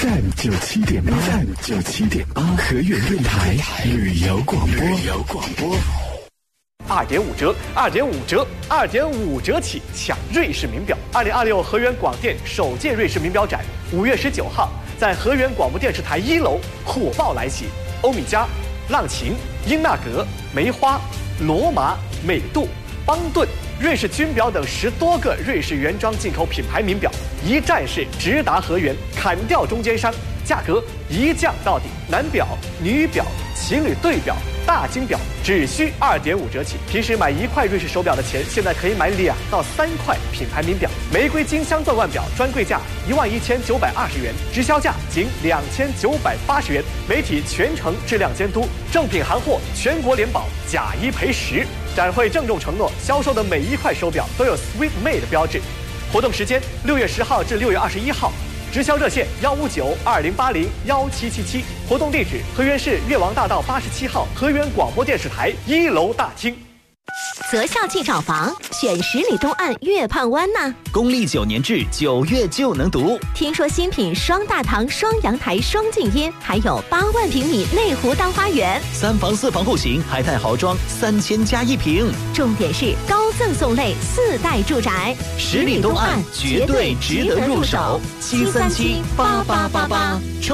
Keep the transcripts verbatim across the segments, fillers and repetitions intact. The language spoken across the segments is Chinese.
F M 九七点八 ，F M 九七点八，和源电台旅游广播。旅游广播。 二点五折，二点五折，二点五折起抢瑞士名表。二零二六和源广电首届瑞士名表展，五月十九号在和源广播电视台一楼火爆来袭。欧米茄、浪琴、英纳格、梅花、罗马、美度、邦顿、瑞士军表等十多个瑞士原装进口品牌名表，一站式直达和源，砍掉中间商，价格一降到底。男表、女表、情侣对表、大金表只需二点五折起。平时买一块瑞士手表的钱，现在可以买两到三块品牌名表。玫瑰金镶钻腕表专柜价一万一千九百二十元，直销价仅两千九百八十元。媒体全程质量监督，正品行货全国联保，假一赔十。展会郑重承诺，销售的每一块手表都有 Sweet Made 标志。活动时间六月十号至六月二十一号。直销热线幺五九二零八零幺七七七，活动地址和源市越王大道八十七号和源广播电视台一楼大厅。 择校即找房，选十里东岸月畔湾呐。 公立九年制，九月就能读。 听说新品双大堂、双阳台、双静音，还有八万平米内湖大花园， 三房四房户型，海泰豪装，三千加一平。 重点是高赠送类四代住宅， 十里东岸绝对值得入手。七三七八八八八，冲！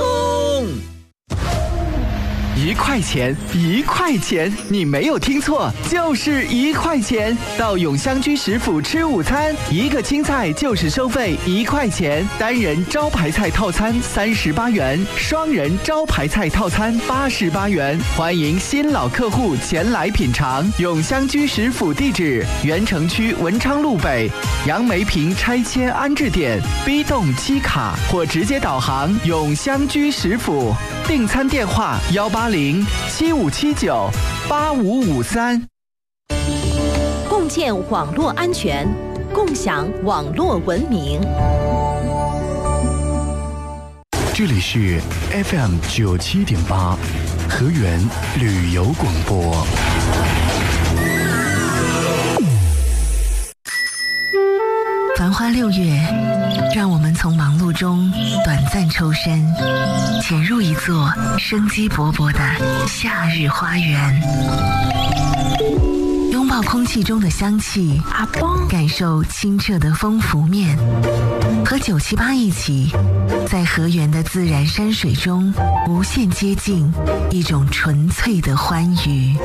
一块钱，一块钱，你没有听错，就是一块钱。到永香居食府吃午餐，一个青菜就是收费一块钱。单人招牌菜套餐三十八元，双人招牌菜套餐八十八元。欢迎新老客户前来品尝。永香居食府地址：原城区文昌路北杨梅坪拆迁安置点 B 栋七卡，或直接导航永香居食府。订餐电话幺八零七五七九八五五三。 共建网络安全，共享网络文明。 这里是 F M 九七点八，和源旅游广播。 繁花六月，让我们从忙碌中短暂抽身，潜入一座生机勃勃的夏日花园，拥抱空气中的香气，感受清澈的风拂面，和九七八一起，在和源的自然山水中无限接近一种纯粹的欢愉。